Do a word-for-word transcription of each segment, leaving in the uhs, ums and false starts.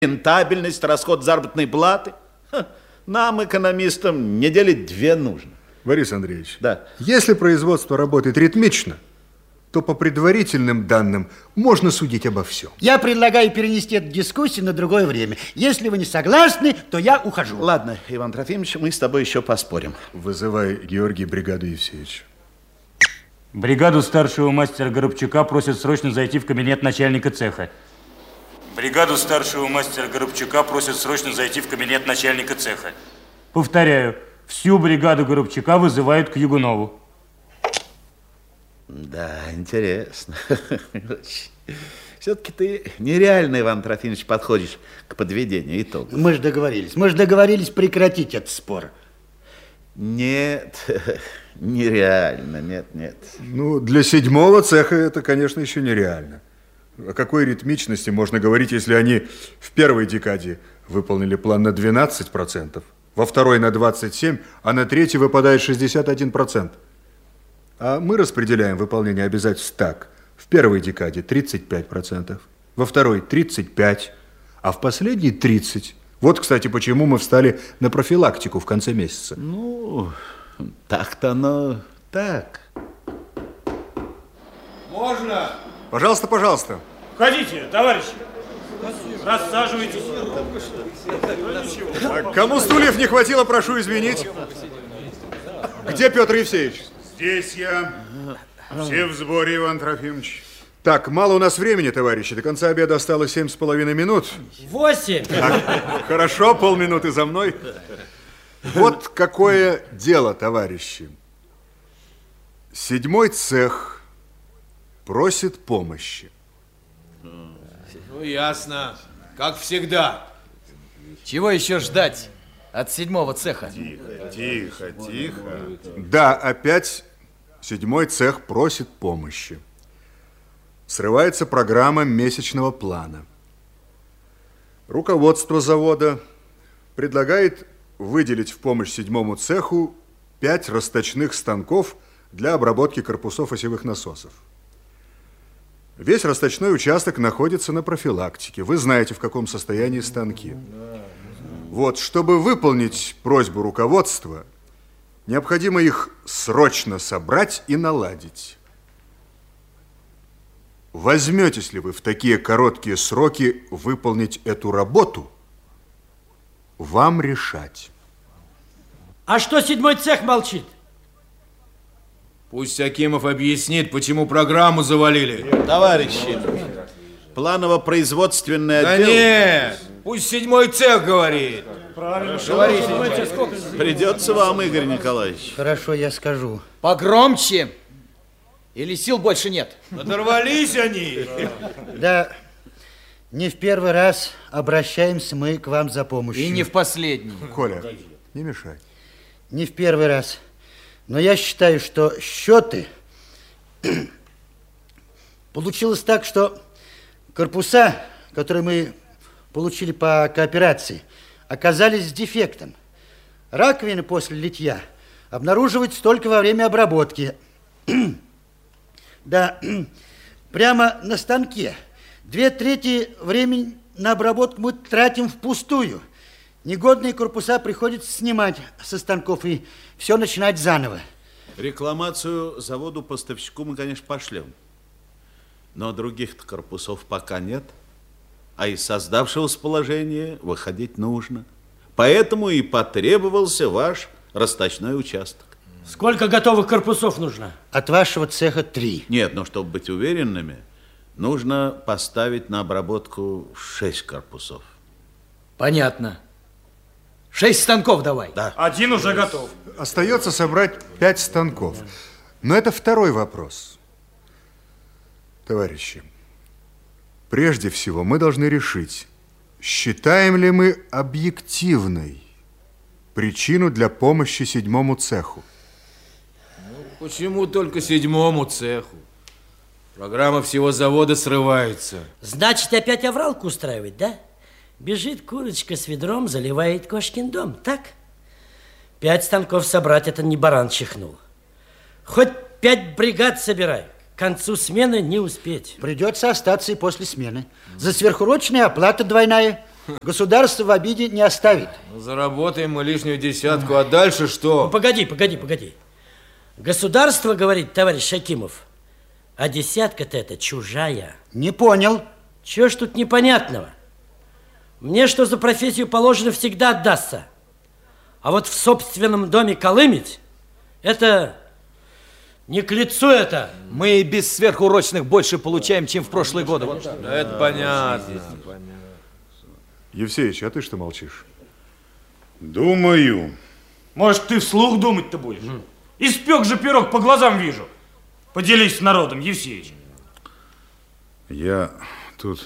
рентабельность, расход заработной платы. Ха, нам, экономистам, недели две нужно. Борис Андреевич, да. Если производство работает ритмично, то по предварительным данным можно судить обо всем. Я предлагаю перенести эту дискуссию на другое время. Если вы не согласны, то я ухожу. Ладно, Иван Трофимович, мы с тобой еще поспорим. Вызывай, Георгий, бригаду Евсеевича. Бригаду старшего мастера Горобчука просят срочно зайти в кабинет начальника цеха. Бригаду старшего мастера Горобчука просят срочно зайти в кабинет начальника цеха. Повторяю, всю бригаду Горобчука вызывают к Югунову. Да, интересно. Все-таки ты нереально, Иван Трофимович, подходишь к подведению итогов. Мы же договорились. Мы же договорились прекратить этот спор. Нет, нереально, нет, нет. Ну, для седьмого цеха это, конечно, еще нереально. О какой ритмичности можно говорить, если они в первой декаде выполнили план на двенадцать процентов, во второй на двадцать семь процентов, а на третьей выпадает шестьдесят один процент. А мы распределяем выполнение обязательств так. В первой декаде тридцать пять процентов, во второй тридцать пять процентов, а в последней тридцать процентов. Вот, кстати, почему мы встали на профилактику в конце месяца. Ну, так-то оно так. Можно? Пожалуйста, пожалуйста. Входите, товарищи. Рассаживайтесь. Так, кому стульев не хватило, прошу извинить. Где Петр Евсеевич? Здесь я. Все в сборе, Иван Трофимович. Так, мало у нас времени, товарищи. До конца обеда осталось семь с половиной минут. Восемь. Так, хорошо, полминуты за мной. Вот какое дело, товарищи. Седьмой цех просит помощи. Ну, ясно. Как всегда. Чего еще ждать от седьмого цеха? Тихо, тихо, тихо. Да, опять седьмой цех просит помощи. Срывается программа месячного плана. Руководство завода предлагает выделить в помощь седьмому цеху пять расточных станков для обработки корпусов осевых насосов. Весь расточной участок находится на профилактике. Вы знаете, в каком состоянии станки. Вот, чтобы выполнить просьбу руководства, необходимо их срочно собрать и наладить. Возьметесь ли вы в такие короткие сроки выполнить эту работу? Вам решать. А что седьмой цех молчит? Пусть Акимов объяснит, почему программу завалили. Товарищи, планово-производственный Да отдел... нет, пусть седьмой цех говорит. Правильно. Говори, Придется вам, Игорь Николаевич. Хорошо, я скажу. Погромче. Или сил больше нет? Надорвались они. Да, не в первый раз обращаемся мы к вам за помощью. И не в последний. Коля, не мешай. Не в первый раз. Но я считаю, что счеты... Получилось так, что корпуса, которые мы получили по кооперации, оказались с дефектом. Раковины после литья обнаруживаются только во время обработки. Да, прямо на станке. Две трети времени на обработку мы тратим впустую. Негодные корпуса приходится снимать со станков и все начинать заново. Рекламацию заводу-поставщику мы, конечно, пошлем. Но других-то корпусов пока нет. А из создавшегося положения выходить нужно. Поэтому и потребовался ваш расточной участок. Сколько готовых корпусов нужно? От вашего цеха три. Нет, но чтобы быть уверенными, нужно поставить на обработку шесть корпусов. Понятно. Шесть станков давай. Да. Один уже готов. Остается собрать пять станков. Но это второй вопрос. Товарищи, прежде всего мы должны решить, считаем ли мы объективной причину для помощи седьмому цеху. Почему только седьмому цеху? Программа всего завода срывается. Значит, опять авралку устраивать, да? Бежит курочка с ведром, заливает кошкин дом, так? Пять станков собрать, это не баран чихнул. Хоть пять бригад собирай, к концу смены не успеть. Придется остаться и после смены. За сверхурочные оплата двойная. Государство в обиде не оставит. Ну, заработаем мы лишнюю десятку, а дальше что? Ну, погоди, погоди, погоди. Государство, говорит товарищ Акимов, а десятка-то это чужая. Не понял. Чего ж тут непонятного? Мне что за профессию положено, всегда отдастся. А вот в собственном доме колымить, это не к лицу это. Мы и без сверхурочных больше получаем, чем в прошлые годы. Вот. Да это понятно. Евсеич, а ты что молчишь? Думаю. Может, ты вслух думать-то будешь? Испек же пирог, по глазам вижу. Поделись с народом, Евсеич. Я тут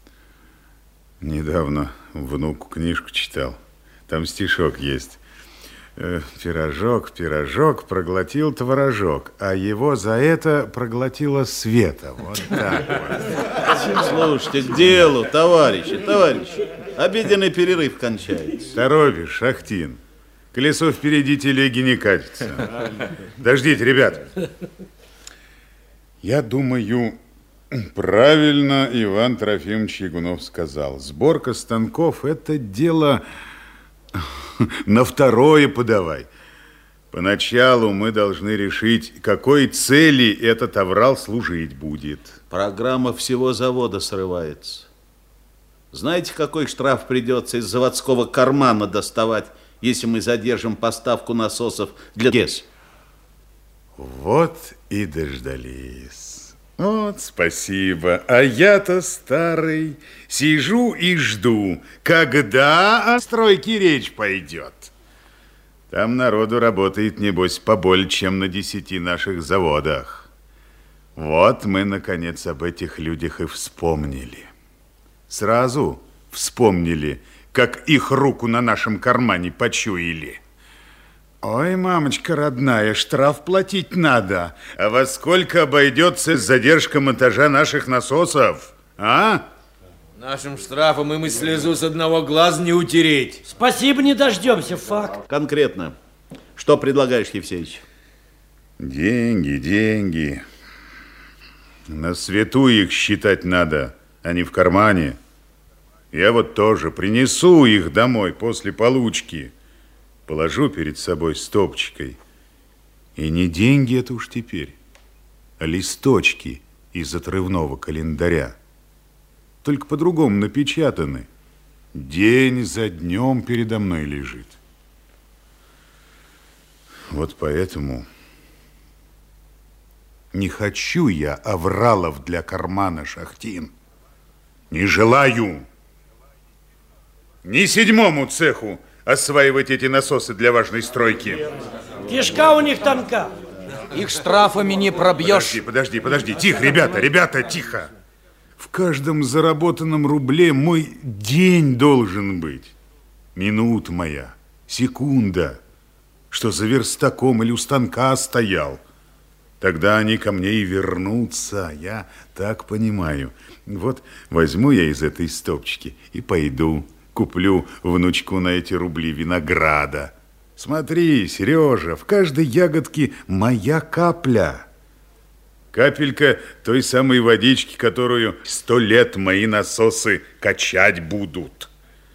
недавно внуку книжку читал. Там стишок есть. Э, пирожок, пирожок, проглотил творожок, а его за это проглотила Света. Вот так вот. Слушайте, к делу, товарищи, товарищи. Обеденный перерыв кончается. Торопишь, Шахтин. Колесо впереди телеги не катится. Дождите, ребят. Я думаю, правильно Иван Трофимович Ягунов сказал. Сборка станков – это дело на второе подавай. Поначалу мы должны решить, какой цели этот аврал служить будет. Программа всего завода срывается. Знаете, какой штраф придется из заводского кармана доставать, если мы задержим поставку насосов для ГЭС? Вот и дождались. Вот, спасибо. А я-то старый сижу и жду, когда о стройке речь пойдет. Там народу работает, небось, поболее, чем на десяти наших заводах. Вот мы, наконец, об этих людях и вспомнили. Сразу вспомнили, как их руку на нашем кармане почуяли. Ой, мамочка родная, штраф платить надо. А во сколько обойдется задержка монтажа наших насосов? А? Нашим штрафом им и слезу с одного глаза не утереть. Спасибо, не дождемся, факт. Конкретно, что предлагаешь, Евсеич? Деньги, деньги. На свету их считать надо, а не в кармане. Я вот тоже принесу их домой после получки. Положу перед собой стопочкой. И не деньги это уж теперь, а листочки из отрывного календаря. Только по-другому напечатаны. День за днем передо мной лежит. Вот поэтому не хочу я авралов для кармана, Шахтин. Не желаю. Ни седьмому цеху осваивать эти насосы для важной стройки. Кишка у них тонка. Их штрафами не пробьешь. Подожди, подожди, подожди. Тихо, ребята, ребята, тихо. В каждом заработанном рубле мой день должен быть. Минута моя, секунда, что за верстаком или у станка стоял. Тогда они ко мне и вернутся, я так понимаю. Вот возьму я из этой стопочки и пойду. Куплю внучку на эти рубли винограда. Смотри, Сережа, в каждой ягодке моя капля. Капелька той самой водички, которую сто лет мои насосы качать будут.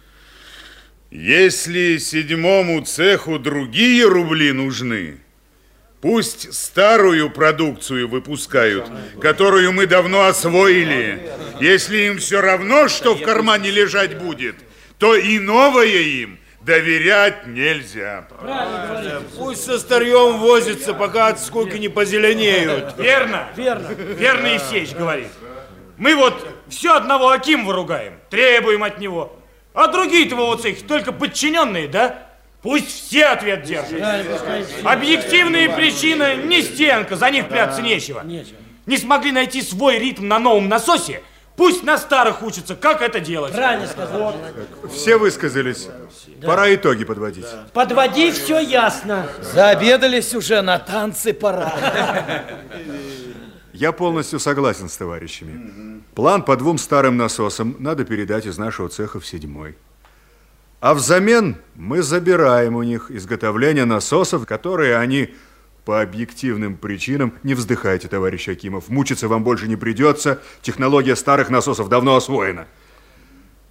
Если седьмому цеху другие рубли нужны, пусть старую продукцию выпускают, которую мы давно освоили. Если им все равно, что в кармане лежать будет, то и новое им доверять нельзя. Да, пусть со старьем возятся, пока от скуки не позеленеют. Верно, Верно. верно Евсеич говорит. Мы вот все одного Акимова ругаем, требуем от него. А другие-то в его цехе только подчиненные, да? Пусть все ответ держат. Объективные причины не стенка, за них прятаться нечего. Не смогли найти свой ритм на новом насосе, пусть на старых учатся, как это делать. Правильно сказал. Все высказались. Пора итоги подводить. Подводи, все ясно. Заобедались уже, на танцы пора. Я полностью согласен с товарищами. План по двум старым насосам надо передать из нашего цеха в седьмой. А взамен мы забираем у них изготовление насосов, которые они по объективным причинам... Не вздыхайте, товарищ Акимов, мучиться вам больше не придется. Технология старых насосов давно освоена.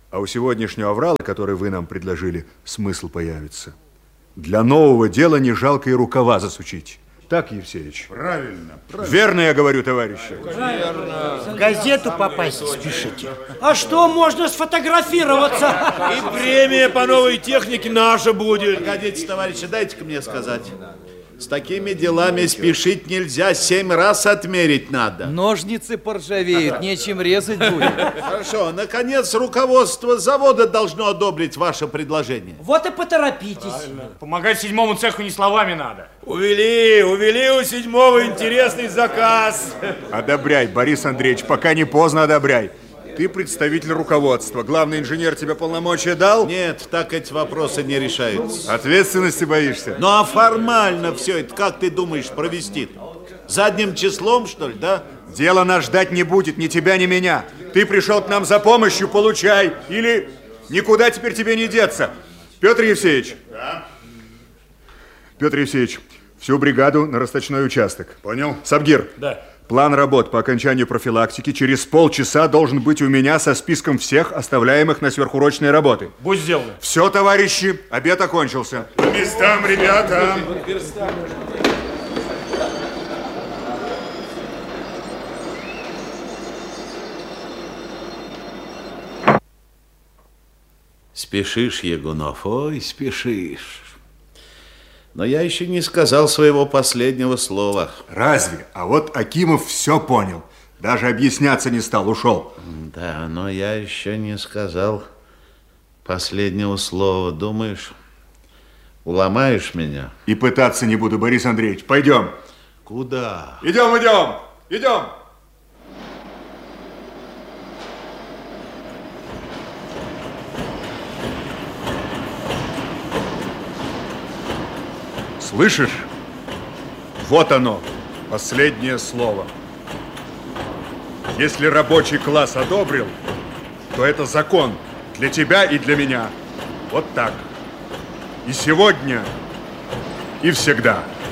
А у сегодняшнего аврала, который вы нам предложили, смысл появится. Для нового дела не жалко и рукава засучить. Так, Евсеич? Правильно, правильно. Верно я говорю, товарищи? Верно. В газету попасть спешите. А что, можно сфотографироваться? И премия по новой технике наша будет. Погодите, товарищи, дайте-ка мне сказать. С такими делами спешить нельзя, семь раз отмерить надо. Ножницы поржавеют, нечем резать будет. Хорошо, наконец, руководство завода должно одобрить ваше предложение. Вот и поторопитесь. Помогать седьмому цеху не словами надо. Увели, увели у седьмого интересный заказ. Одобряй, Борис Андреевич, пока не поздно одобряй. Ты представитель руководства. Главный инженер тебе полномочия дал? Нет, так эти вопросы не решаются. Ответственности боишься? Ну а формально все это, как ты думаешь, провести? Задним числом, что ли, да? Дело нас ждать не будет, ни тебя, ни меня. Ты пришел к нам за помощью, получай. Или никуда теперь тебе не деться. Петр Евсеевич. Да? Петр Евсеевич, всю бригаду на расточной участок. Понял. Сабгир. Да. План работ по окончанию профилактики через полчаса должен быть у меня со списком всех оставляемых на сверхурочные работы. Будь сделано. Все, товарищи, обед окончился. По местам, ребята. Спешишь, Ягунов, ой, спешишь. Но я еще не сказал своего последнего слова. Разве? А вот Акимов все понял. Даже объясняться не стал, ушел. Да, но я еще не сказал последнего слова. Думаешь, уломаешь меня? И пытаться не буду, Борис Андреевич. Пойдем. Куда? Идем, идем, идем. Слышишь? Вот оно, последнее слово. Если рабочий класс одобрил, то это закон для тебя и для меня. Вот так. И сегодня, и всегда.